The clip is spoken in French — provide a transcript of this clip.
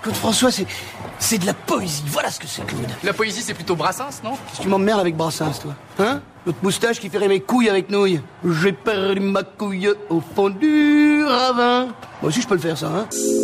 Claude François, c'est de la poésie. Voilà ce que c'est, Claude. La poésie, c'est plutôt Brassens, non? Tu m'emmerdes avec Brassens, toi. Hein? L'autre moustache qui ferait mes couilles avec nouilles. J'ai perdu ma couille au fond du ravin. Moi aussi, je peux le faire, ça, hein?